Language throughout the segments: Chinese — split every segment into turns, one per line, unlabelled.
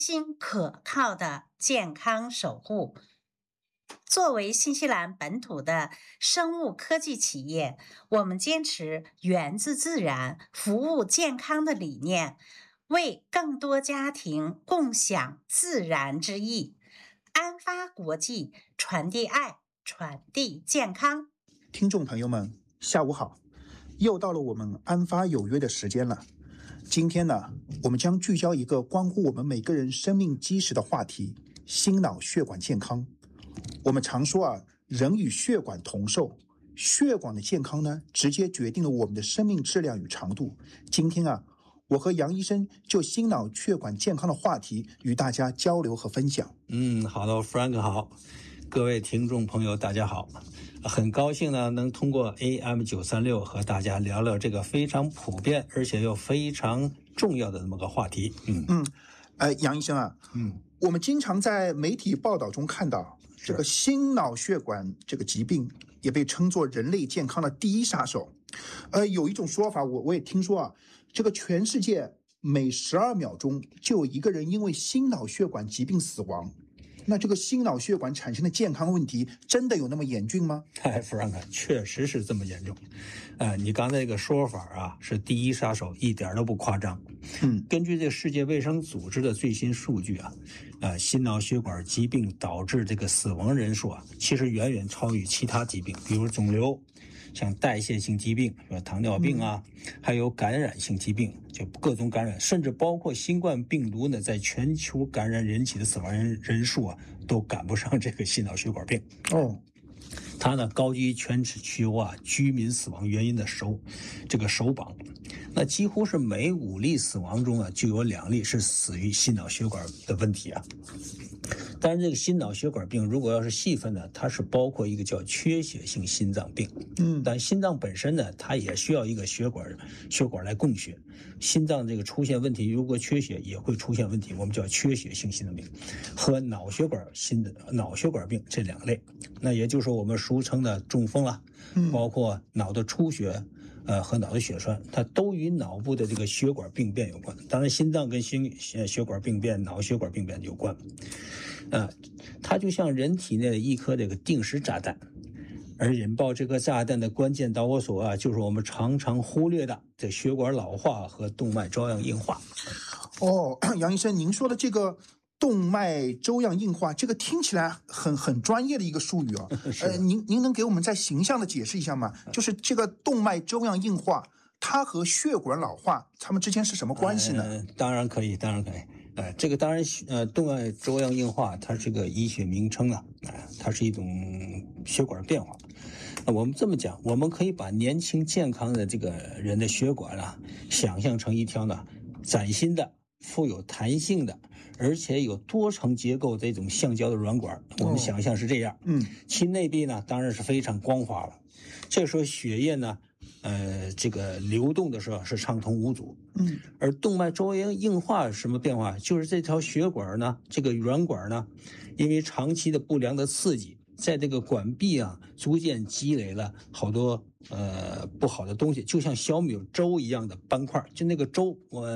新可靠的健康守护。作为新西兰本土的生物科技企业，我们坚持源自自然、服务健康的理念，为更多家庭共享自然之益。安发国际传递爱，传递健康。
听众朋友们，下午好，又到了我们安发有约的时间了。今天呢，我们将聚焦一个关乎我们每个人生命基石的话题——心脑血管健康。我们常说人与血管同寿，血管的健康呢，直接决定了我们的生命质量与长度。今天我和杨医生就心脑血管健康的话题与大家交流和分享。
好的 ，Frank 好，各位听众朋友大家好，很高兴呢能通过 AM936和大家聊聊这个非常普遍而且又非常重要的那么个话题。
杨医生我们经常在媒体报道中看到这个心脑血管这个疾病也被称作人类健康的第一杀手。有一种说法我也听说这个全世界每12秒钟就有一个人因为心脑血管疾病死亡。那这个心脑血管产生的健康问题真的有那么严峻吗
？Frank， 确实是这么严重。你刚才这个说法是第一杀手，一点都不夸张。根据这个世界卫生组织的最新数据心脑血管疾病导致这个死亡人数其实远远超于其他疾病，比如肿瘤，像代谢性疾病，糖尿病还有感染性疾病，就各种感染，甚至包括新冠病毒呢，在全球感染引起的死亡人数都赶不上这个心脑血管病。它呢高居全球居民死亡原因的首榜。那几乎是每5例死亡中就有2例是死于心脑血管的问题当然这个心脑血管病如果要是细分呢，它是包括一个叫缺血性心脏病。但心脏本身呢，它也需要一个血管来供血。心脏这个出现问题，如果缺血也会出现问题，我们叫缺血性心脏病。和脑血管病这2类，那也就是我们俗称的中风包括脑的出血和脑的血栓，它都与脑部的这个血管病变有关。当然心脏跟血管病变、脑血管病变有关。它就像人体内的一颗这个定时炸弹，而引爆这颗炸弹的关键导火索就是我们常常忽略的这血管老化和动脉粥样硬化。
杨医生，您说的这个动脉粥样硬化，这个听起来很专业的一个术语您能给我们再形象的解释一下吗？就是这个动脉粥样硬化，它和血管老化，它们之间是什么关系呢？
当然可以。这个当然动脉粥样硬化它是个医学名称它是一种血管变化。我们这么讲，我们可以把年轻健康的这个人的血管想象成一条崭新的、富有弹性的，而且有多层结构的一种橡胶的软管。我们想象是这样。其内壁呢当然是非常光滑了。这时候血液呢这个流动的时候是畅通无阻。而动脉粥样硬化什么变化？就是这条血管呢，这个软管呢，因为长期的不良的刺激，在这个管壁逐渐积累了好多不好的东西，就像小米粥一样的斑块。就那个粥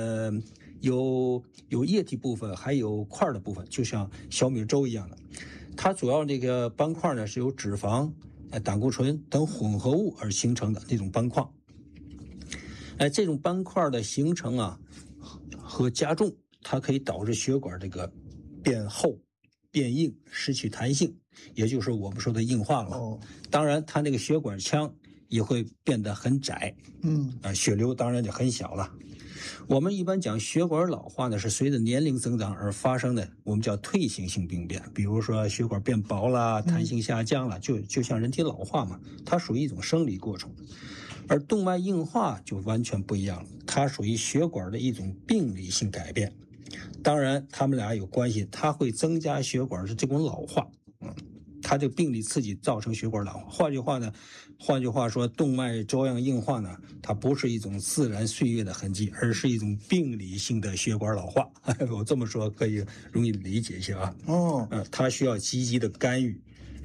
有液体部分还有块的部分，就像小米粥一样的。它主要这个斑块呢是由脂肪、胆固醇等混合物而形成的那种斑块。这种斑块的形成和加重，它可以导致血管这个变厚、变硬、失去弹性，也就是我们说的硬化了。当然它那个血管腔也会变得很窄。血流当然就很小了。我们一般讲血管老化呢，是随着年龄增长而发生的，我们叫退行性病变。比如说血管变薄了，弹性下降了，就像人体老化嘛，它属于一种生理过程。而动脉硬化就完全不一样了，它属于血管的一种病理性改变。当然它们俩有关系，它会增加血管的这种老化。它这个病理刺激造成血管老化。换句话说，动脉粥样硬化呢，它不是一种自然岁月的痕迹，而是一种病理性的血管老化。我这么说可以容易理解一些它需要积极的干预，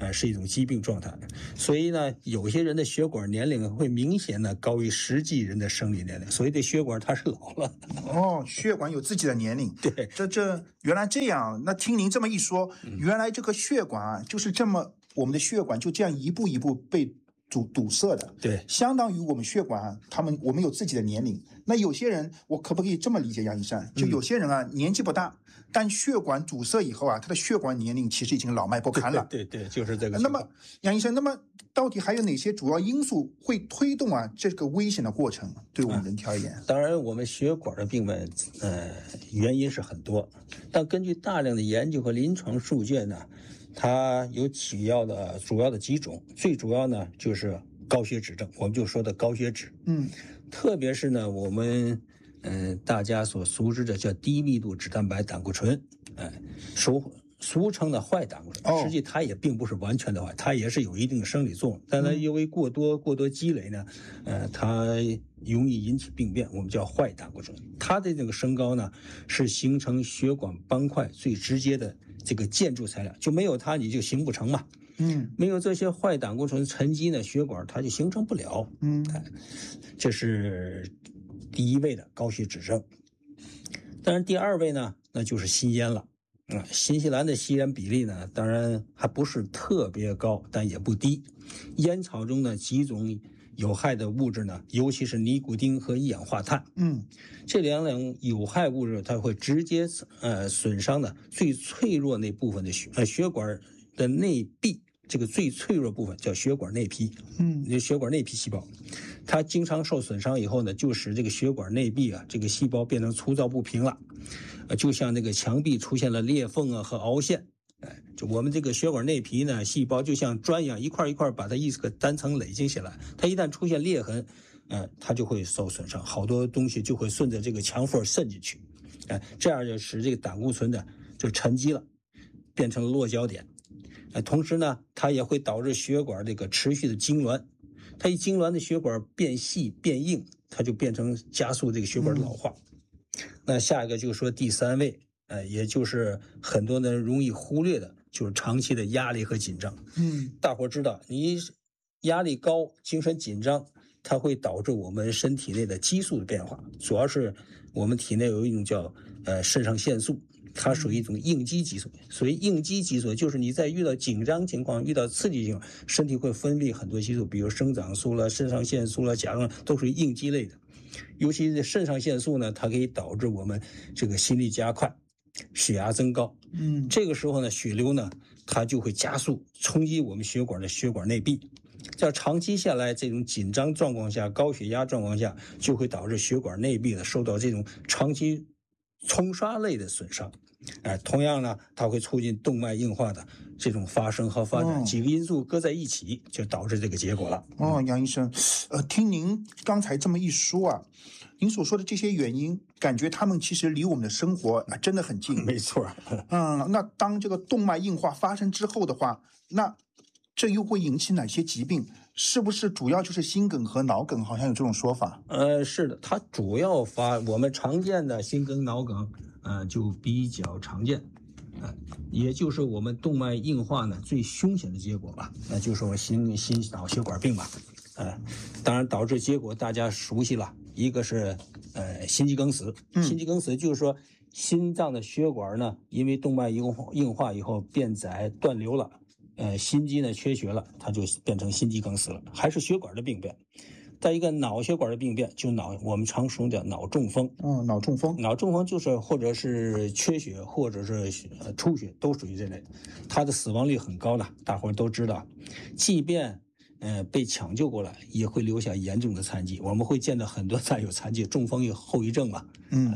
是一种疾病状态。所以呢，有些人的血管年龄会明显的高于实际人的生理年龄，所以这血管它是老了。
哦，血管有自己的年龄。
对，
这原来这样。那听您这么一说，原来这个血管啊，就是这么，我们的血管就这样一步一步被堵塞的。
对，
相当于我们血管啊，我们有自己的年龄。那有些人，我可不可以这么理解，杨医生？就有些人啊，年纪不大，但血管阻塞以后啊，他的血管年龄其实已经老迈不堪了。
对，就是这个。
那么，杨医生，那么到底还有哪些主要因素会推动啊这个危险的过程？对我们人体而言，
当然，我们血管的病变，原因是很多，但根据大量的研究和临床数据呢，它有主要的几种，最主要呢就是高血脂症，我们就说的高血脂。特别是呢，我们大家所熟知的叫低密度脂蛋白胆固醇，俗称的坏胆固醇，实际它也并不是完全的坏，它也是有一定的生理作用，但它因为过多积累呢，它容易引起病变，我们叫坏胆固醇。它的这个升高呢，是形成血管斑块最直接的这个建筑材料，就没有它你就形不成嘛。没有这些坏胆固醇沉积呢，血管它就形成不了。这是第一位的高血脂症。当然，第二位呢，那就是吸烟了。新西兰的吸烟比例呢，当然还不是特别高，但也不低。烟草中的几种有害的物质呢，尤其是尼古丁和一氧化碳。这两种有害物质，它会直接损伤的最脆弱那部分的血管的内壁。这个最脆弱部分叫血管内皮，血管内皮细胞，它经常受损伤以后呢，就使这个血管内壁啊，这个细胞变成粗糙不平了，就像那个墙壁出现了裂缝啊和凹陷，就我们这个血管内皮呢，细胞就像砖一样，一块一块把它一个单层累积起来，它一旦出现裂痕，它就会受损伤，好多东西就会顺着这个墙缝渗进去，这样就使这个胆固醇的就沉积了，变成了落脚点。同时呢，它也会导致血管这个持续的痉挛，它一痉挛的血管变细变硬，它就变成加速这个血管老化。那下一个就是说第三位，也就是很多人容易忽略的，就是长期的压力和紧张。大伙知道，你压力高、精神紧张，它会导致我们身体内的激素的变化，主要是我们体内有一种叫肾上腺素。它属于一种应激激素，所以应激激素就是你在遇到紧张情况、遇到刺激情况，身体会分泌很多激素，比如生长素了、肾上腺素了、甲状腺都属于应激类的。尤其是肾上腺素呢，它可以导致我们这个心率加快、血压增高。这个时候呢，血流呢，它就会加速冲击我们血管的血管内壁。在长期下来，这种紧张状况下、高血压状况下，就会导致血管内壁呢受到这种长期冲刷类的损伤。同样呢，它会促进动脉硬化的这种发生和发展，几个因素搁在一起，就导致这个结果了。
杨医生，听您刚才这么一说啊，您所说的这些原因，感觉他们其实离我们的生活真的很近。
没错。
那当这个动脉硬化发生之后的话，那这又会引起哪些疾病？是不是主要就是心梗和脑梗？好像有这种说法。
是的，它主要我们常见的心梗、脑梗，就比较常见，也就是我们动脉硬化呢最凶险的结果吧，那就是我心脑血管病吧。当然导致结果大家熟悉了，一个是心肌梗死。心肌梗死就是说心脏的血管呢，因为动脉硬化以后变窄断流了。心肌呢缺血了，它就变成心肌梗死了，还是血管的病变。再一个脑血管的病变，就我们常说的脑中风。
脑中风。
脑中风就是或者是缺血，或者是出血，都属于这类。它的死亡率很高的，大伙都知道。即便被抢救过来，也会留下严重的残疾。我们会见到很多带有残疾，中风有后遗症嘛。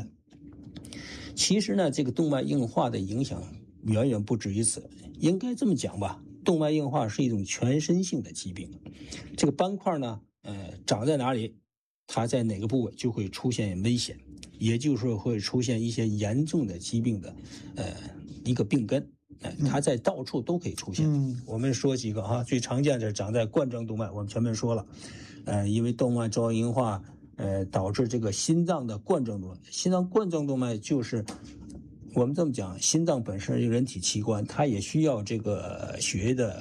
其实呢，这个动脉硬化的影响远远不止于此。应该这么讲吧，动脉硬化是一种全身性的疾病。这个斑块呢，长在哪里，它在哪个部位就会出现危险，也就是会出现一些严重的疾病的一个病根。它在到处都可以出现。我们说几个最常见的长在冠状动脉，我们前面说了，因为动脉粥样硬化，导致这个心脏的冠状动脉。心脏冠状动脉就是我们这么讲，心脏本身是人体器官，它也需要这个血液的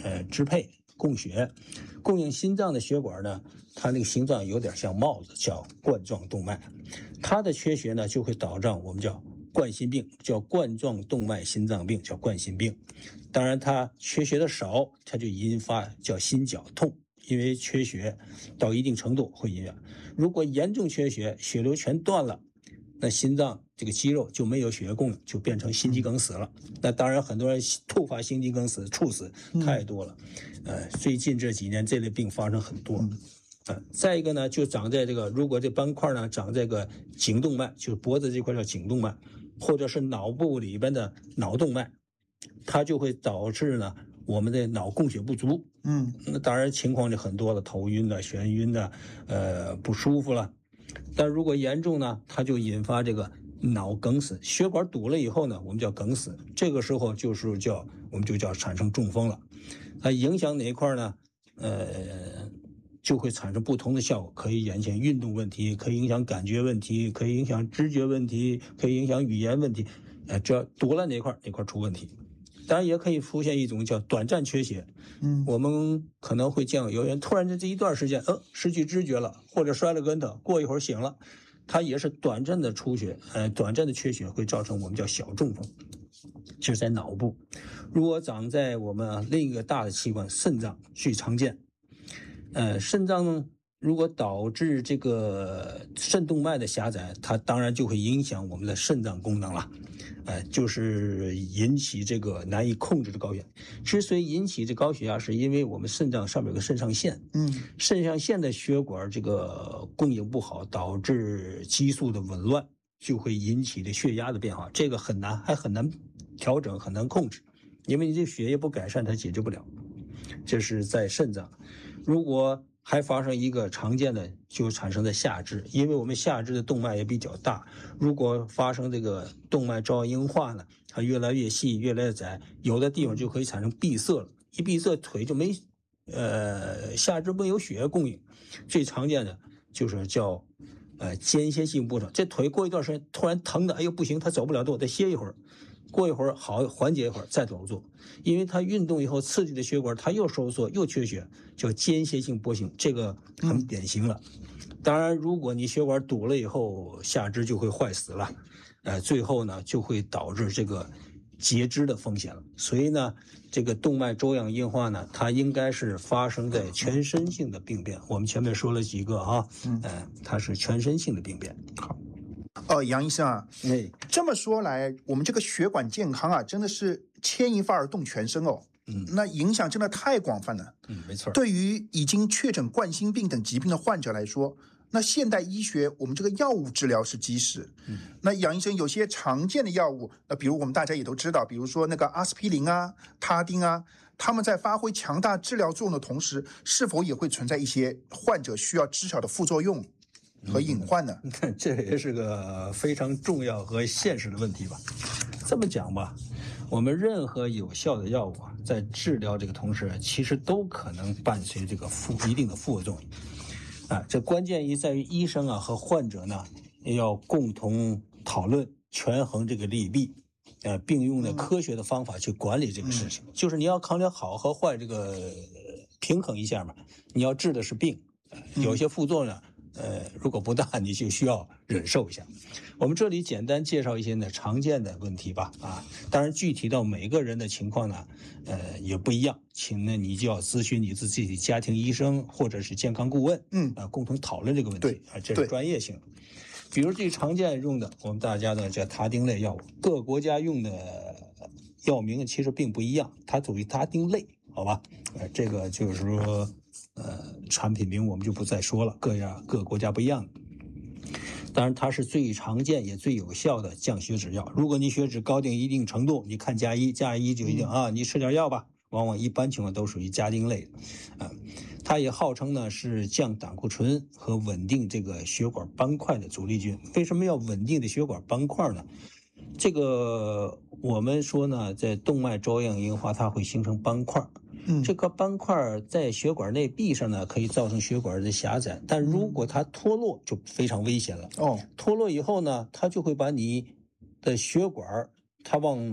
支配供血，供应心脏的血管呢，它那个形状有点像帽子，叫冠状动脉。它的缺血呢，就会导致我们叫冠心病，叫冠状动脉心脏病，叫冠心病。当然，它缺血的少，它就引发叫心绞痛，因为缺血到一定程度会引发。如果严重缺血，血流全断了，那心脏这个肌肉就没有血液供应，就变成心肌梗死了。那当然，很多人突发心肌梗死、猝死太多了。最近这几年这类病发生很多。再一个呢，就长在这个，如果这斑块呢长在这个颈动脉，就是脖子这块叫颈动脉，或者是脑部里边的脑动脉，它就会导致呢我们的脑供血不足。那当然情况就很多了，头晕的、眩晕的，不舒服了。但如果严重呢，它就引发这个脑梗死，血管堵了以后呢，我们叫梗死。这个时候我们就叫产生中风了。它影响哪一块呢？就会产生不同的效果，可以影响运动问题，可以影响感觉问题，可以影响知觉问题，可以影响语言问题。只要堵了哪块出问题。当然也可以出现一种叫短暂缺血。我们可能会见到有人突然这一段时间失去知觉了，或者摔了跟头，过一会儿醒了，它也是短暂的出血，短暂的缺血会造成我们叫小中风，就是在脑部。如果长在我们另一个大的器官肾脏最常见。肾脏如果导致这个肾动脉的狭窄，它当然就会影响我们的肾脏功能了。就是引起这个难以控制的高血压。之所以引起这高血压，是因为我们肾脏上面有个肾上腺，肾上腺的血管这个供应不好，导致激素的紊乱，就会引起这血压的变化。这个很难调整，很难控制，因为你这血液不改善，它解决不了。这是在肾脏。如果还发生一个常见的，就产生在下肢，因为我们下肢的动脉也比较大，如果发生这个动脉粥样硬化呢，它越来越细，越来越窄，有的地方就可以产生闭塞了，一闭塞腿就没下肢没有血液供应。最常见的就是叫间歇性波折，这腿过一段时间突然疼的，哎呦不行，他走不了路，得歇一会儿。过一会儿好缓解一会儿再走路，因为它运动以后刺激的血管它又收缩又缺血，叫间歇性波形，这个很典型了。当然如果你血管堵了以后，下肢就会坏死了，最后呢就会导致这个截肢的风险了。所以呢这个动脉粥样硬化呢，它应该是发生在全身性的病变。我们前面说了几个它是全身性的病变。
好，杨医生啊，这么说来，我们这个血管健康啊，真的是牵一发而动全身哦。那影响真的太广泛了。
没错。
对于已经确诊冠心病等疾病的患者来说，那现代医学我们这个药物治疗是基石。那杨医生有些常见的药物，那比如我们大家也都知道，比如说那个阿司匹林啊、他汀啊，他们在发挥强大治疗作用的同时，是否也会存在一些患者需要知晓的副作用和隐患呢？
这也是个非常重要和现实的问题吧。这么讲吧，我们任何有效的药物在治疗这个同时，其实都可能伴随这个一定的副作用。这关键在于医生和患者呢要共同讨论，权衡这个利弊，并用科学的方法去管理这个事情。就是你要考虑好和坏，这个平衡一下嘛。你要治的是病，有些副作用呢。如果不大，你就需要忍受一下。我们这里简单介绍一些常见的问题吧。当然具体到每个人的情况呢，也不一样，请呢你就要咨询你自己家庭医生或者是健康顾问，共同讨论这个问题。这是专业性。比如最常见用的，我们大家的叫他汀类药物，各个国家用的药名其实并不一样，它属于他汀类，好吧？这个就是说。产品名我们就不再说了，各国家不一样。当然它是最常见也最有效的降血脂药。如果你血脂高到一定程度，你看加一就一定你吃点药吧，往往一般情况都属于家丁类的。它也号称呢是降胆固醇和稳定这个血管斑块的阻力菌。为什么要稳定的血管斑块呢？这个我们说呢，在动脉粥样硬化它会形成斑块。这个斑块在血管内壁上呢，可以造成血管的狭窄，但如果它脱落就非常危险了。脱落以后呢，它就会把你的血管它往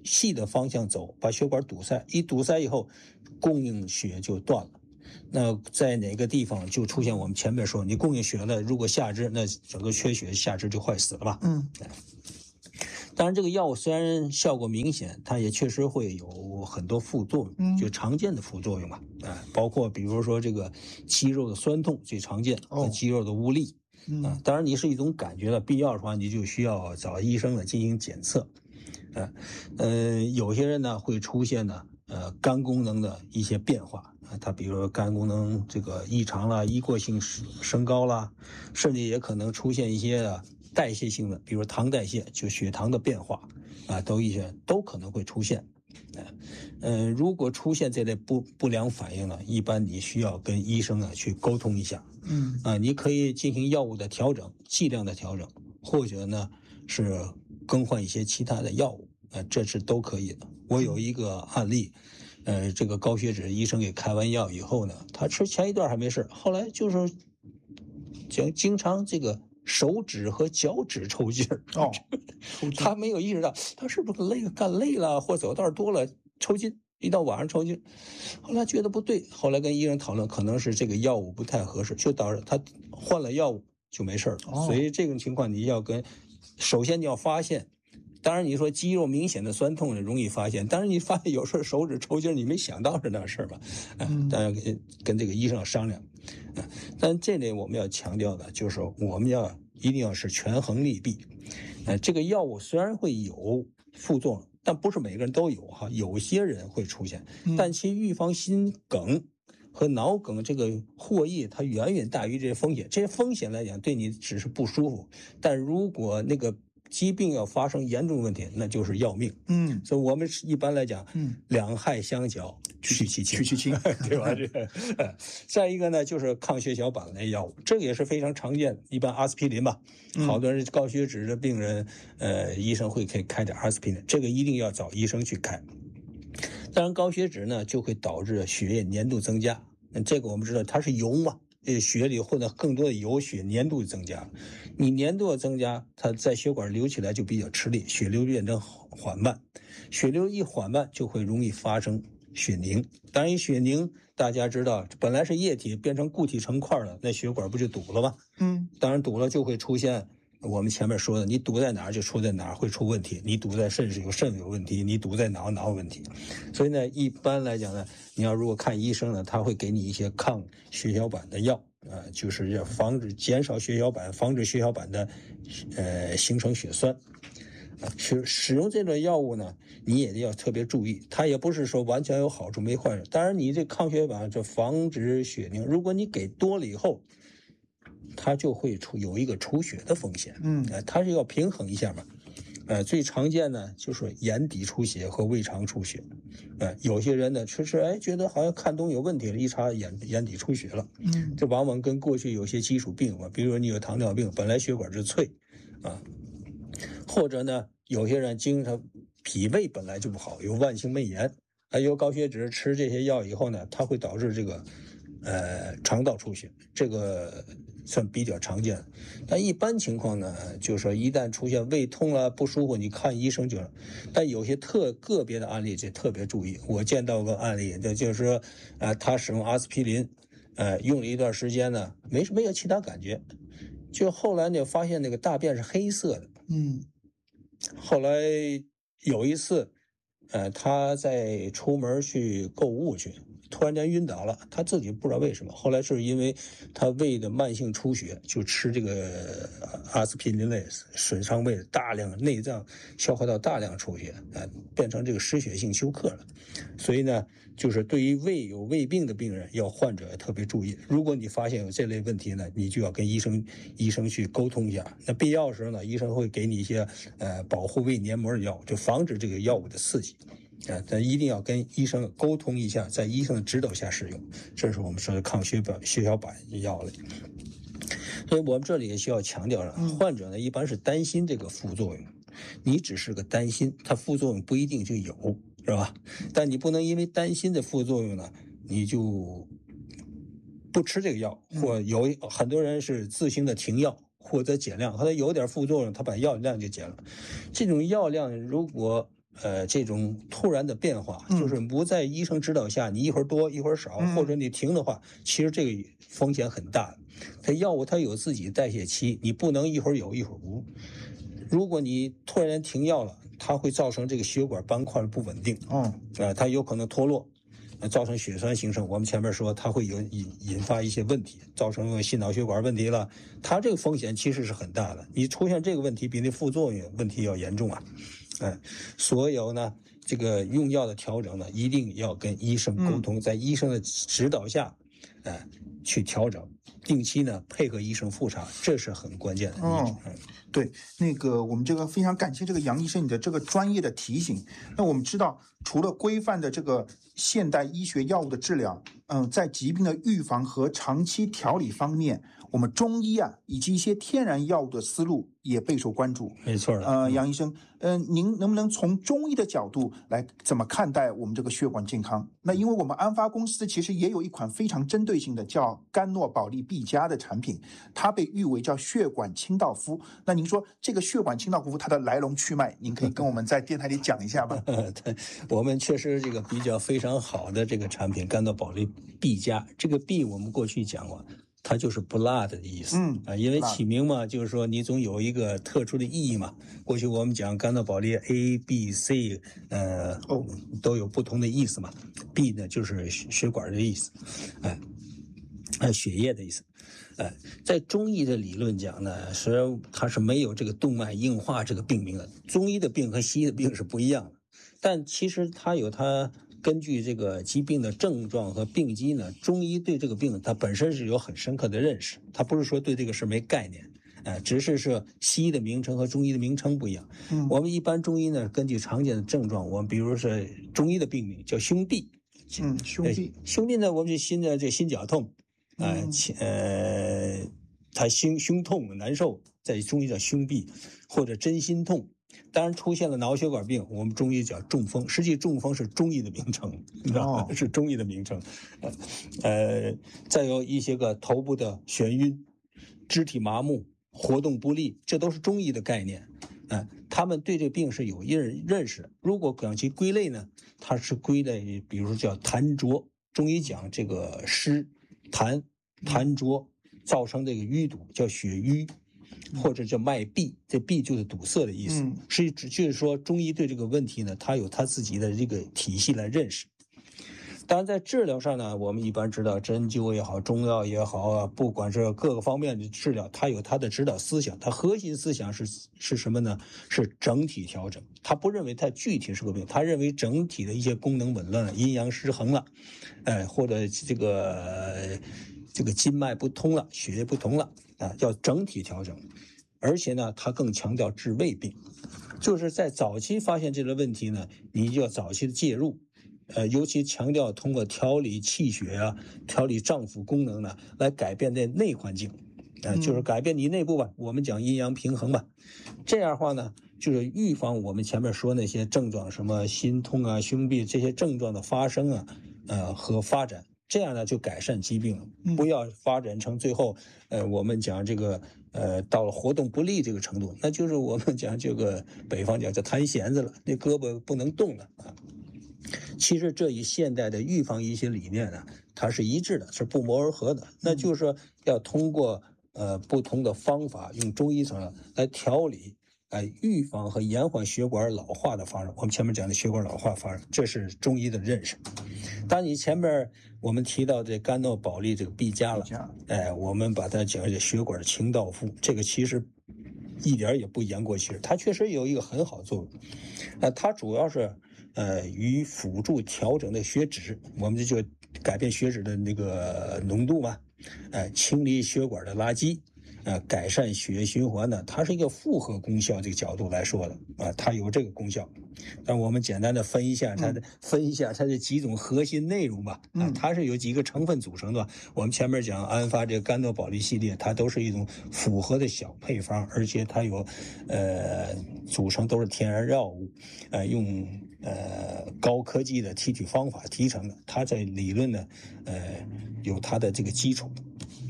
细的方向走，把血管堵塞，一堵塞以后，供应血就断了。那在哪个地方就出现我们前面说，你供应血了，如果下肢，那整个缺血，下肢就坏死了吧？当然，这个药物虽然效果明显，它也确实会有很多副作用，就常见的副作用嘛，包括比如说这个肌肉的酸痛最常见，和肌肉的无力，当然你是一种感觉的，必要的话你就需要找医生呢进行检测，有些人呢会出现呢肝功能的一些变化，它比如说肝功能这个异常啦，一过性升高啦，甚至也可能出现一些代谢性的，比如糖代谢，就血糖的变化都可能会出现。如果出现这类不良反应呢，一般你需要跟医生去沟通一下。你可以进行药物的调整，剂量的调整，或者呢是更换一些其他的药物，这是都可以的。我有一个案例，这个高血脂医生给开完药以后呢，他吃前一段还没事，后来就是经常这个手指和脚趾抽筋儿。他没有意识到他是不是干累了或走道多了抽筋，一到晚上抽筋，后来觉得不对，后来跟医生讨论，可能是这个药物不太合适，就导致他换了药物就没事了。所以这种情况你要首先你要发现。当然，你说肌肉明显的酸痛容易发现，但是你发现有时候手指抽筋，你没想到是那事儿吧？当然跟这个医生商量。但这类我们要强调的就是，我们一定要是权衡利弊。这个药物虽然会有副作用，但不是每个人都有哈，有些人会出现，但其预防心梗和脑梗这个获益，它远远大于这些风险。这些风险来讲，对你只是不舒服，但如果那个疾病要发生严重问题，那就是要命。所以我们一般来讲，两害相较，去其轻，对吧？再一个呢，就是抗血小板类药物，这个也是非常常见的，一般阿司匹林吧，好多人高血脂的病人，医生会可以开点阿司匹林，这个一定要找医生去开。当然，高血脂呢就会导致血液粘度增加，这个我们知道它是油嘛。血里混了更多的油，血粘度增加，你粘度增加，它在血管流起来就比较吃力，血流变成缓慢，血流一缓慢就会容易发生血凝。当然血凝大家知道本来是液体变成固体成块了，那血管不就堵了吗？当然堵了就会出现我们前面说的，你堵在哪儿就出在哪儿，会出问题。你堵在肾有肾有问题，你堵在脑有问题。所以呢，一般来讲呢，你要如果看医生呢，他会给你一些抗血小板的药，就是要减少血小板，防止血小板的形成血栓。使用这种药物呢，你也要特别注意，它也不是说完全有好处没坏处。当然，你这抗血板这防止血凝，如果你给多了以后，它就会有一个出血的风险。它是要平衡一下嘛。最常见呢就是眼底出血和胃肠出血。有些人呢吃觉得好像看东有问题了，一查眼底出血了。这往往跟过去有些基础病嘛，比如说你有糖尿病，本来血管是脆或者呢有些人经常脾胃本来就不好，有慢性胃炎，有高血脂，吃这些药以后呢，它会导致这个肠道出血，这个算比较常见的。但一般情况呢，就是说一旦出现胃痛了不舒服，你看医生就。但有些个别的案例就特别注意。我见到个案例，就是说他使用阿司匹林，用了一段时间呢，没有其他感觉，就后来呢发现那个大便是黑色的。后来有一次，他在出门去购物去，突然间晕倒了，他自己不知道为什么。后来是因为他胃的慢性出血，就吃这个阿司匹林类，损伤胃，大量内脏消化道大量出血，变成这个失血性休克了。所以呢，就是对于有胃病的病人，患者要特别注意。如果你发现有这类问题呢，你就要跟医生去沟通一下。那必要时候呢，医生会给你一些保护胃黏膜的药物，就防止这个药物的刺激。但一定要跟医生沟通一下，在医生的指导下使用，这是我们说的抗血小板药类。所以我们这里也需要强调患者呢一般是担心这个副作用，你只是个担心，它副作用不一定就有，是吧？但你不能因为担心的副作用呢，你就不吃这个药，或有很多人是自行的停药或者减量，他有点副作用，他把药量就减了。这种药量如果这种突然的变化，就是不在医生指导下，你一会儿多一会儿少，或者你停的话，其实这个风险很大。它药物它有自己代谢期，你不能一会儿有一会儿无。如果你突然停药了，它会造成这个血管斑块不稳定，它有可能脱落，造成血栓形成。我们前面说它会引发一些问题，造成心脑血管问题了。它这个风险其实是很大的，你出现这个问题比那副作用问题要严重啊。所有呢这个用药的调整呢，一定要跟医生沟通，在医生的指导下，去调整，定期呢配合医生复查，这是很关键的。
对，那个我们这个非常感谢这个杨医生你的这个专业的提醒。那我们知道，除了规范的这个现代医学药物的治疗，在疾病的预防和长期调理方面，我们中医以及一些天然药物的思路也备受关注。
没错的。
杨医生，您能不能从中医的角度来怎么看待我们这个血管健康？那因为我们安发公司其实也有一款非常针对性的叫甘诺宝利 B 加的产品，它被誉为叫血管清道夫。那您说这个血管清道夫它的来龙去脉，您可以跟我们在电台里讲一下吗？
对，我们确实这个比较非常好的这个产品甘诺宝利 B 加，这个 B 我们过去讲过，它就是 blood 的意思。因为起名嘛，就是说你总有一个特殊的意义嘛。过去我们讲甘诺宝利 A、B、C， 都有不同的意思嘛。B 呢就是血管的意思，血液的意思。在中医的理论讲呢，实际上它是没有这个动脉硬化这个病名的。中医的病和西医的病是不一样的，但其实它有它根据这个疾病的症状和病机呢，中医对这个病它本身是有很深刻的认识，它不是说对这个事没概念，只是说西医的名称和中医的名称不一样。我们一般中医呢，根据常见的症状，我们比如说中医的病名叫胸痹，胸痹呢，我们就心绞痛，他胸痛难受，在中医叫胸痹，或者真心痛。当然出现了脑血管病，我们中医叫中风，实际中风是中医的名称，你知道吗？是中医的名称。再有一些个头部的眩晕、肢体麻木、活动不利，这都是中医的概念。他们对这病是有认识。如果讲其归类呢，它是归类，比如说叫痰浊，中医讲这个湿痰浊造成这个淤堵，叫血瘀。或者叫脉闭，这闭就是堵塞的意思。就是说中医对这个问题呢，它有它自己的这个体系来认识。当然在治疗上呢，我们一般知道针灸也好，中药也好不管是各个方面的治疗，它有它的指导思想。它核心思想是什么呢？是整体调整。他不认为它具体是个病，他认为整体的一些功能紊乱了，阴阳失衡了，或者这个筋脉不通了，血液不通了。要整体调整，而且呢，他更强调治未病，就是在早期发现这个问题呢，你就要早期的介入，尤其强调通过调理气血调理脏腑功能呢，来改变这内环境，就是改变你内部吧，我们讲阴阳平衡吧，这样的话呢，就是预防我们前面说那些症状，什么心痛胸痹这些症状的发生和发展。这样呢就改善疾病了，不要发展成最后，我们讲这个到了活动不利这个程度，那就是我们讲这个北方讲叫弹弦子了，那胳膊不能动了啊。其实这与现代的预防医学理念呢，它是一致的，是不谋而合的。那就是说要通过不同的方法，用中医层来调理。预防和延缓血管老化的发生，我们前面讲的血管老化发生，这是中医的认识。当你前面我们提到这甘诺宝利这个 B 加了，我们把它讲这血管清道夫，这个其实一点也不言过其实，它确实有一个很好作用。它主要是与辅助调整的血脂，我们就改变血脂的那个浓度嘛，清理血管的垃圾。改善血液循环呢，它是一个复合功效这个角度来说的它有这个功效。但我们简单的分一下它的几种核心内容吧。它是有几个成分组成的。我们前面讲安发这个甘诺宝利系列，它都是一种复合的小配方，而且它有组成都是天然药物，用高科技的提取方法提成的。它在理论呢有它的这个基础。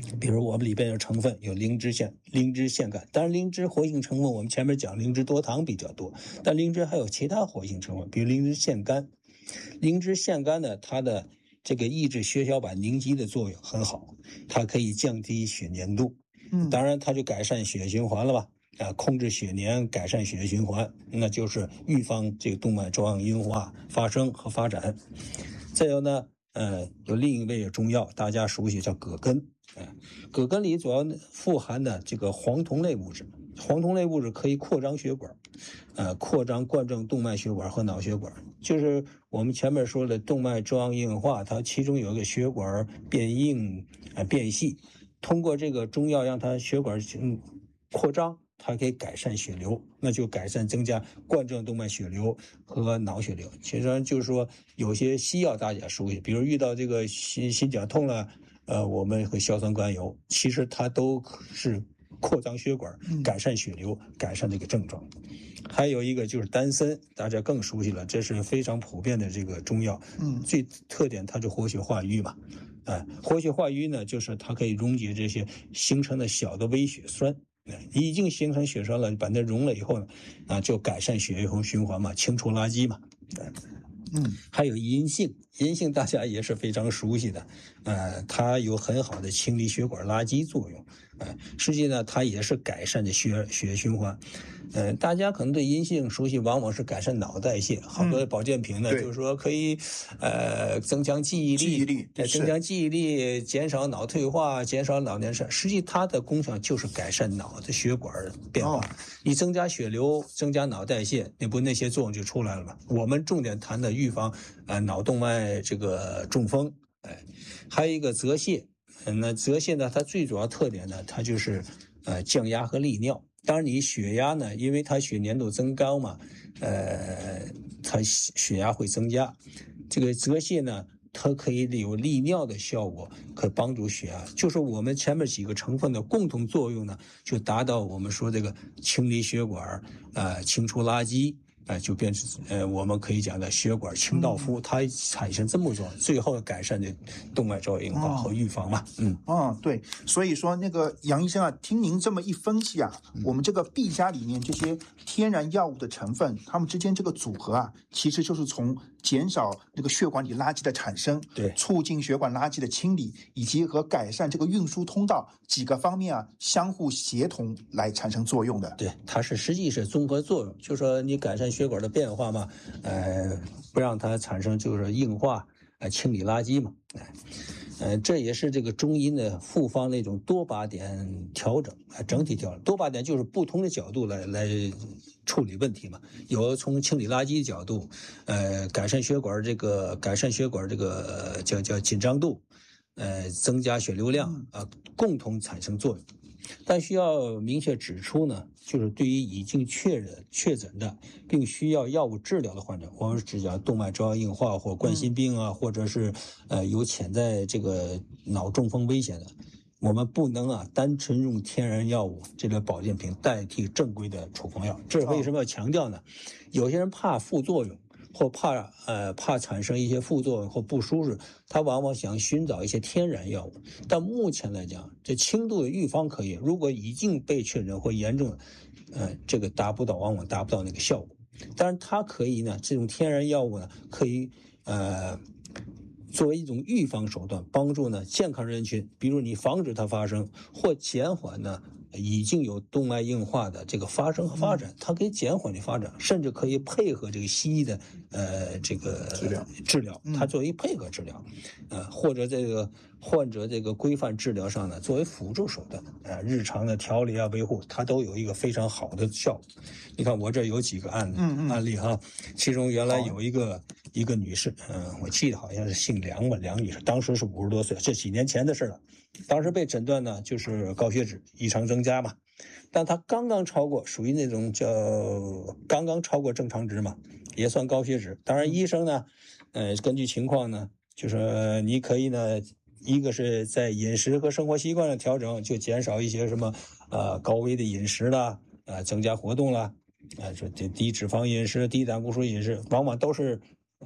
比如我们里边有成分有灵芝腺苷，当然灵芝活性成分我们前面讲灵芝多糖比较多，但灵芝还有其他活性成分，比如灵芝腺苷。灵芝腺苷呢，它的这个抑制血小板凝集的作用很好，它可以降低血粘度，当然它就改善血液循环了吧。控制血粘，改善血液循环，那就是预防这个动脉粥样硬化发生和发展。再有呢，有另一味中药，大家熟悉叫葛根。葛根里主要富含的这个黄酮类物质，黄酮类物质可以扩张血管，扩张冠状动脉血管和脑血管。就是我们前面说的动脉粥样硬化，它其中有一个血管变硬、变细，通过这个中药让它血管扩张。它可以改善血流，那就增加冠状动脉血流和脑血流。其实就是说，有些西药大家熟悉，比如遇到这个心绞痛了，我们会硝酸甘油，其实它都是扩张血管、改善血流、改善这个症状。还有一个就是丹参，大家更熟悉了，这是非常普遍的这个中药。最特点它是活血化瘀嘛。活血化瘀呢，就是它可以溶解这些形成的小的微血栓。已经形成血栓了，把它溶了以后呢，就改善血液循环嘛，清除垃圾嘛。还有银杏大家也是非常熟悉的，它有很好的清理血管垃圾作用，实际呢它也是改善的血液循环。大家可能对银杏熟悉，往往是改善脑代谢，好多保健品呢，就是说可以增强记忆力，减少脑退化，减少脑年少。实际它的功效就是改善脑的血管变化，你增加血流，增加脑代谢，那些作用就出来了嘛。我们重点谈的预防脑动脉这个中风。还有一个泽泻，那泽泻呢，它最主要特点呢，它就是降压和利尿。当然你血压呢，因为它血粘度增高嘛，它血压会增加。这个泽泻呢，它可以有利尿的效果，可帮助血压。就是我们前面几个成分的共同作用呢，就达到我们说这个清理血管，清除垃圾。就变成我们可以讲的血管清道夫，它产生这么多，最后改善的动脉粥样硬化和预防嘛。
对，所以说那个杨医生啊，听您这么一分析啊，我们这个 B 家里面这些天然药物的成分，它们之间这个组合啊，其实就是从减少这个血管里垃圾的产生，
对，
促进血管垃圾的清理，以及和改善这个运输通道几个方面啊，相互协同来产生作用的。
对，它实际是综合作用，就说你改善血管的变化嘛，不让它产生就是硬化，清理垃圾嘛，这也是这个中医的复方那种多靶点调整，整体调整。多靶点就是不同的角度来处理问题嘛，有从清理垃圾的角度，改善血管这个叫紧张度，增加血流量共同产生作用。但需要明确指出呢，就是对于已经确诊的并需要药物治疗的患者，我们只讲动脉粥样硬化或冠心病啊，或者是有潜在这个脑中风危险的，我们不能单纯用天然药物这类保健品代替正规的处方药。这是为什么要强调呢？有些人怕副作用，或怕产生一些副作用或不舒适，他往往想寻找一些天然药物。但目前来讲，这轻度的预防可以，如果已经被确诊或严重，这个往往达不到那个效果。当然，它可以呢，这种天然药物呢，可以作为一种预防手段，帮助呢健康人群，比如你防止它发生或减缓呢已经有动脉硬化的这个发生和发展，它可以减缓你发展，甚至可以配合这个西医的这个治疗，它作为配合治疗，或者这个患者这个规范治疗上呢，作为辅助手段，日常的调理维护，它都有一个非常好的效果。你看我这有几个案例哈，其中原来有一个女士，我记得好像是姓梁吧，梁女士，当时是50多岁，这几年前的事了。当时被诊断呢就是高血脂异常增加嘛，但她刚刚超过，属于那种叫刚刚超过正常值嘛，也算高血脂。当然医生呢，根据情况呢，就是你可以呢，一个是在饮食和生活习惯上调整，就减少一些什么高危的饮食啦，增加活动啦，说低脂肪饮食、低胆固醇饮食，往往都是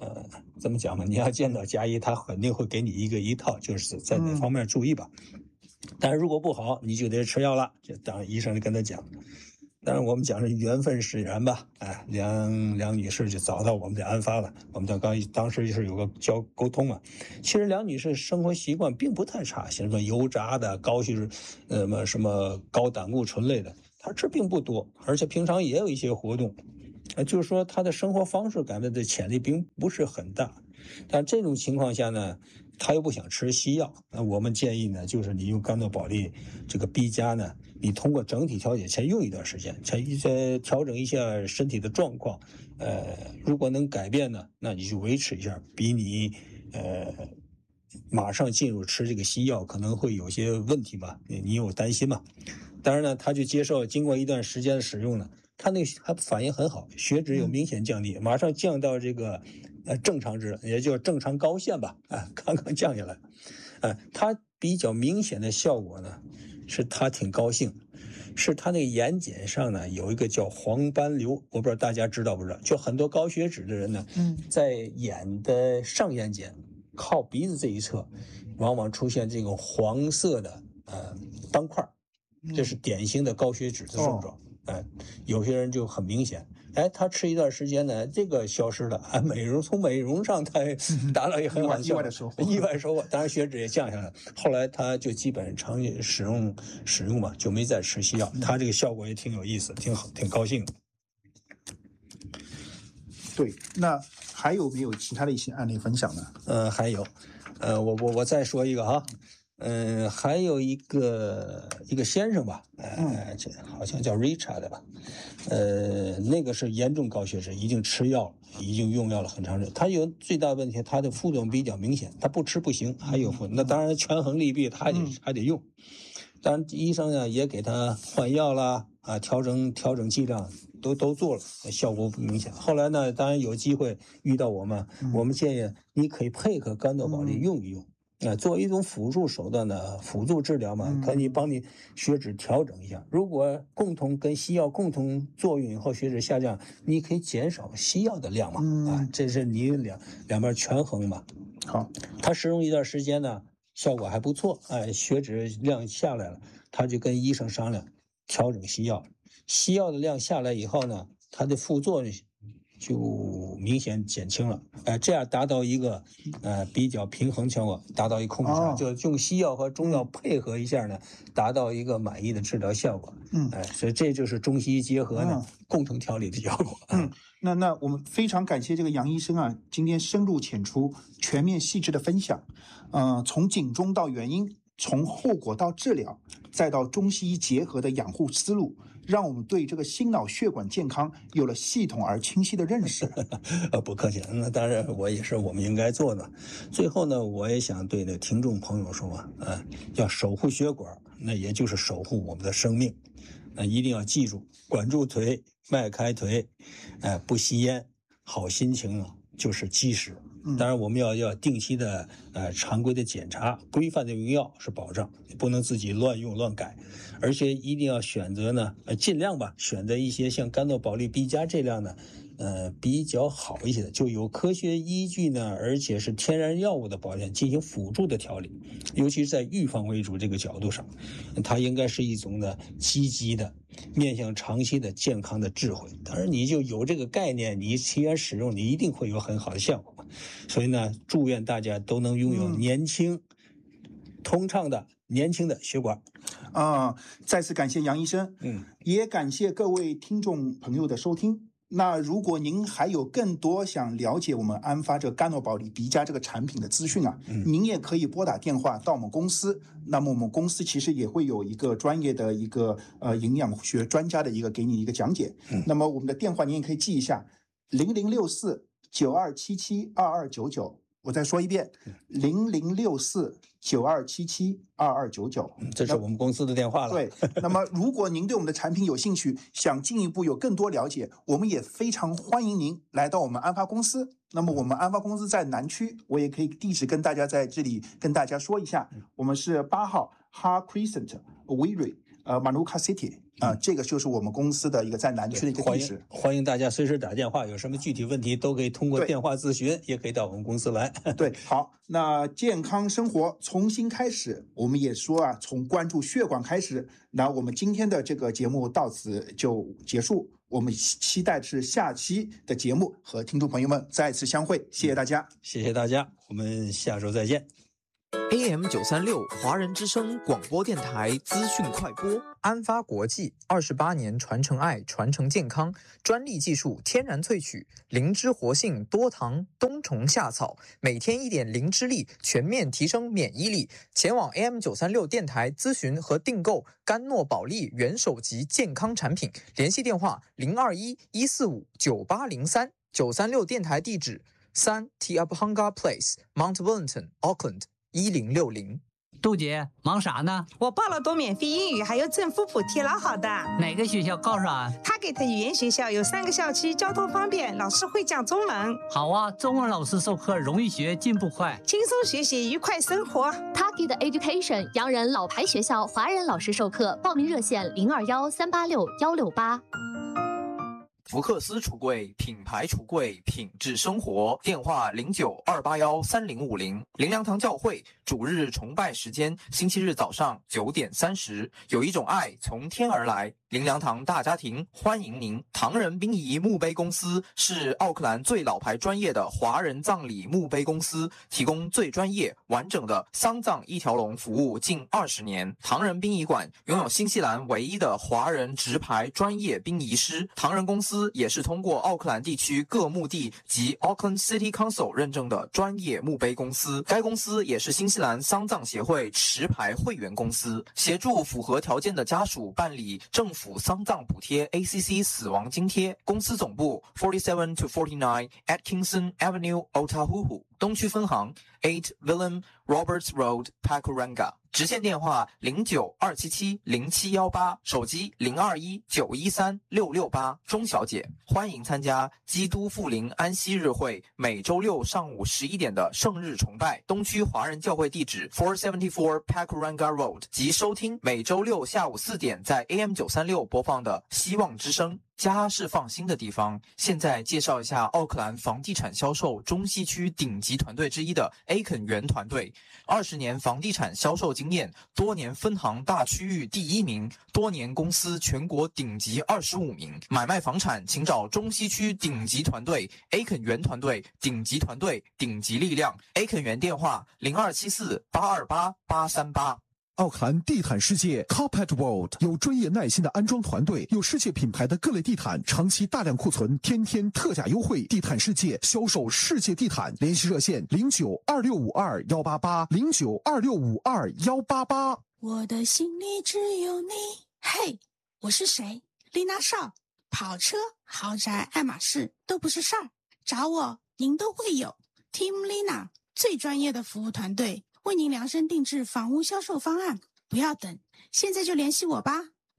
怎么讲呢？你要见到家医，他肯定会给你一套，就是在哪方面注意吧。 但是如果不好，你就得吃药了。这当然医生就跟他讲。当然我们讲是缘分使然吧，哎，梁女士就找到我们的安发了。我们当时是有个沟通嘛。其实梁女士生活习惯并不太差，像什么油炸的、高血什么高胆固醇类的，她吃并不多，而且平常也有一些活动。就是说她的生活方式改变的潜力并不是很大。但这种情况下呢，他又不想吃西药，那我们建议呢，就是你用甘诺宝利这个 B 加呢，你通过整体调节先用一段时间，先调整一下身体的状况，如果能改变呢，那你就维持一下，比你马上进入吃这个西药可能会有些问题吧，你有担心嘛？当然呢，他就接受，经过一段时间的使用呢，他反应很好，血脂有明显降低，马上降到这个正常值，也就是正常高线吧，刚刚降下来。他比较明显的效果呢，是他挺高兴，是他那个眼睑上呢有一个叫黄斑瘤，我不知道大家知道不知道？就很多高血脂的人呢，在眼的上眼睑靠鼻子这一侧，往往出现这种黄色的斑块，这是典型的高血脂的症状。有些人就很明显，他吃一段时间呢，这个消失了，从美容上他达到一个很好的效果，意外收获，当然血脂也降下来了。后来他就基本常使用嘛，就没再吃西药。他这个效果也挺有意思，挺好，挺高兴的。
对，那还有没有其他的一些案例分享呢？
还有，我再说一个哈。还有一个先生吧，这好像叫 Richard 吧，那个是严重高血脂，已经吃药了，已经用药了很长时间。他有最大问题，他的副作用比较明显，他不吃不行，还有那当然权衡利弊，他还得用。当然医生呢也给他换药啦，调整剂量都做了，效果不明显。后来呢，当然有机会遇到我们建议你可以配合甘诺宝利用一用。作为一种辅助手段呢，辅助治疗嘛，可以帮你血脂调整一下。如果跟西药共同作用以后血脂下降，你可以减少西药的量嘛，这是你两边权衡嘛。
好，
他使用一段时间呢，效果还不错，血脂量下来了，他就跟医生商量调整西药。西药的量下来以后呢，它的副作用就明显减轻了，这样达到一个比较平衡效果，达到一个控制上，就用西药和中药配合一下呢，达到一个满意的治疗效果。所以这就是中西医结合呢，共同调理的效果。
那我们非常感谢这个杨医生啊，今天深入浅出、全面细致的分享，从警钟到原因，从后果到治疗，再到中西医结合的养护思路，让我们对这个心脑血管健康有了系统而清晰的认识。
不客气，那当然我也是我们应该做的。最后呢，我也想对那听众朋友说要守护血管，那也就是守护我们的生命。一定要记住，管住腿，迈开腿，不吸烟，好心情就是基石。当然我们要定期的常规的检查，规范的用药是保障，不能自己乱用乱改，而且一定要选择呢尽量吧选择一些像甘诺宝利 B 加这样的比较好一些的，就有科学依据呢，而且是天然药物的保健进行辅助的调理，尤其是在预防为主这个角度上，它应该是一种呢积极的面向长期的健康的智慧。当然你就有这个概念，你期间使用，你一定会有很好的效果。所以呢，祝愿大家都能拥有年轻、通畅的年轻的血管。
再次感谢杨医生，也感谢各位听众朋友的收听。那如果您还有更多想了解我们安发这个甘诺宝利 B 加这个产品的资讯您也可以拨打电话到我们公司。那么我们公司其实也会有一个专业的一个营养学专家的一个给你一个讲解。那么我们的电话您也可以记一下：006492772299。我再说一遍：006492772299。
这是我们公司的电话了。
对，那么如果您对我们的产品有兴趣，想进一步有更多了解，我们也非常欢迎您来到我们安发公司。那么我们安发公司在南区，我也可以地址跟大家在这里跟大家说一下，我们是8号 Hart Crescent Wirral Manuka City 这个就是我们公司的一个在南区的一个地址。
欢迎大家随时打电话，有什么具体问题都可以通过电话咨询，也可以到我们公司来。
对，好，那健康生活重新开始，我们也说从关注血管开始。那我们今天的这个节目到此就结束，我们期待是下期的节目和听众朋友们再次相会，谢谢大家，
谢谢大家，我们下周再见。
AM936华人之声广播电台资讯快播，安发国际28年传承爱，传承健康，专利技术天然萃取，灵芝活性多糖冬虫夏草，每天1点灵芝力，全面提升免疫力。前往 AM936电台咨询和订购甘诺宝利元首级健康产品，联系电话021-145-9803。936电台地址3 Tiabhanga Place Mount Wellington Auckland。1060。
杜姐忙啥呢？
我报了多免费英语，还有政府补贴，老好的。
哪个学校告诉俺？
他给的语言学校有3个校区，交通方便，老师会讲中文。
好啊，中文老师授课容易学，进步快，
轻松学习，愉快生活。
Taki 的 Education 洋人老牌学校，华人老师授课，报名热线021-386-168。
福克斯橱柜，品牌橱柜，品质生活。电话09-281-3050。灵粮堂教会主日崇拜时间：星期日早上9点30。有一种爱从天而来。灵粮堂大家庭欢迎您。唐人殡仪墓碑公司是奥克兰最老牌专业的华人葬礼墓碑公司，提供最专业完整的丧葬一条龙服务近20年。唐人殡仪馆拥有新西兰唯一的华人直牌专业殡仪师。唐人公司也是通过奥克兰地区各墓地及 Auckland City Council 认证的专业墓碑公司。该公司也是新西兰丧葬协会持牌会员公司，协助符合条件的家属办理政府丧葬补贴 ACC 死亡津贴。公司总部47 to 49 Atkinson Avenue Otahuhu， 东区分行8 Willem Roberts Road Takuranga。直线电话09-277-0718，手机021-913-668。钟小姐，欢迎参加基督复临安息日会每周六上午11点的圣日崇拜，东区华人教会地址474 Takuranga Road， 及收听每周六下午4点在 AM936 播放的希望之声。家是放心的地方。现在介绍一下奥克兰房地产销售中西区顶级团队之一的 A 肯园团队，20年房地产销售经验，多年分行大区域第1名，多年公司全国顶级25名。买卖房产请找中西区顶级团队 A 肯园团队，顶级团队，顶级力量。A 肯园电话0274-828-838。
奥克兰地毯世界 Carpet World 有专业耐心的安装团队，有世界品牌的各类地毯，长期大量库存，天天特价优惠。地毯世界销售世界地毯，联系热线09-2652-188 09-2652-188。
我的心里只有你。嘿，我是谁？丽娜少。跑车、豪宅、爱马仕都不是事儿，找我您都会有。Team Lina 最专业的服务团队，为您量身定制房屋销售方案，不要等，现在就联系我吧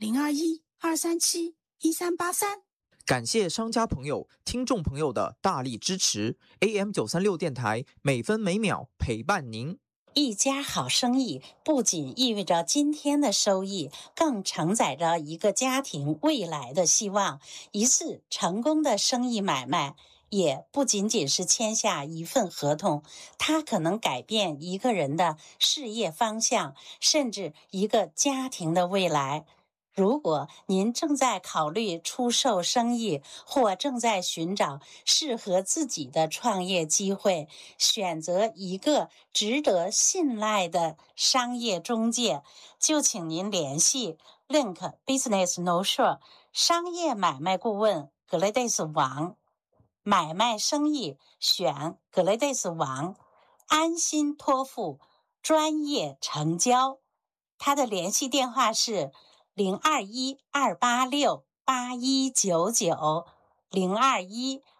，021-237-1383。
感谢商家朋友、听众朋友的大力支持。AM936 电台每分每秒陪伴您。
一家好生意不仅意味着今天的收益，更承载着一个家庭未来的希望。一次成功的生意买卖也不仅仅是签下一份合同，它可能改变一个人的事业方向，甚至一个家庭的未来。如果您正在考虑出售生意，或正在寻找适合自己的创业机会，选择一个值得信赖的商业中介，就请您联系 Link Business No Shore 商业买卖顾问格雷戴斯王。买卖生意选格雷戴斯王，安心托付，专业成交。他的联系电话是021-286-8199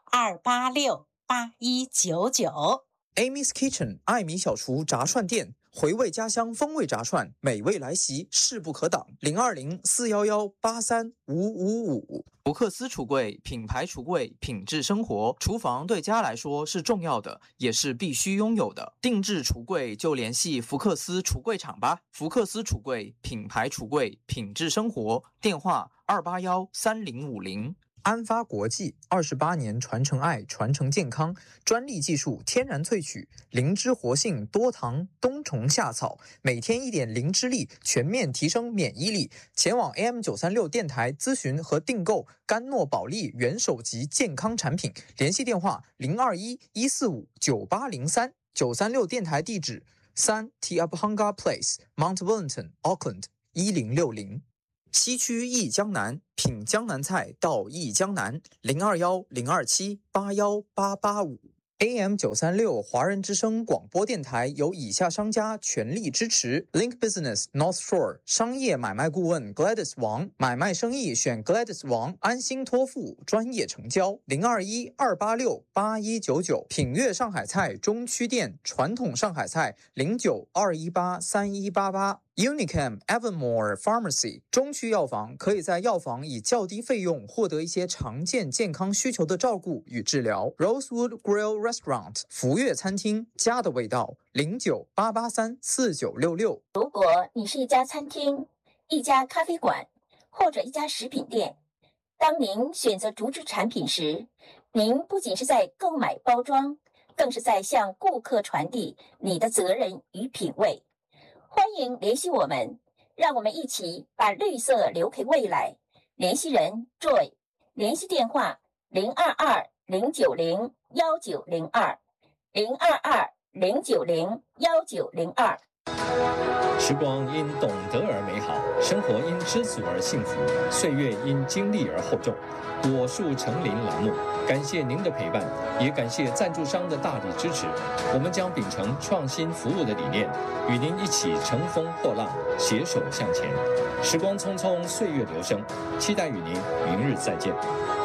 021-286-8199。
Amy's Kitchen 艾米小厨炸串店回味家乡风味炸串，美味来袭，势不可挡。020-411-83555。福克斯橱柜，品牌橱柜，品质生活。厨房对家来说是重要的，也是必须拥有的。定制橱柜就联系福克斯橱柜厂吧。福克斯橱柜，品牌橱柜，品质生活。电话281-3050。安发国际28年传承爱，传承健康，专利技术，天然萃取，灵芝活性，多糖，冬虫夏草，每天一点灵芝力，全面提升免疫力。前往 AM936 电台咨询和订购甘诺宝利元首级健康产品，联系电话021-145-9803。936电台地址3 Tiabhanga Place Mount Wellington Auckland 1060。西区忆江南，品江南菜到忆江南。021-027-81885。AM936 华人之声广播电台由以下商家全力支持 ：Link Business North Shore 商业买卖顾问 Gladys 王，买卖生意选 Gladys 王，安心托付，专业成交。021-286-8199。品悦上海菜中区店，传统上海菜09-218-3188。Unicam Evermore Pharmacy 中区药房，可以在药房以较低费用获得一些常见健康需求的照顾与治疗。Rosewood Grill Restaurant 福悦餐厅，家的味道。09-883-4966。
如果你是一家餐厅、一家咖啡馆或者一家食品店，当您选择竹制产品时，您不仅是在购买包装，更是在向顾客传递你的责任与品味。欢迎联系我们，让我们一起把绿色留给未来。联系人 Joy， 联系电话022-090-1902，022-090-1902。
时光因懂得而美好，生活因知足而幸福，岁月因经历而厚重。果树成林栏目，感谢您的陪伴，也感谢赞助商的大力支持。我们将秉承创新服务的理念，与您一起乘风破浪，携手向前。时光匆匆，岁月流声，期待与您明日再见。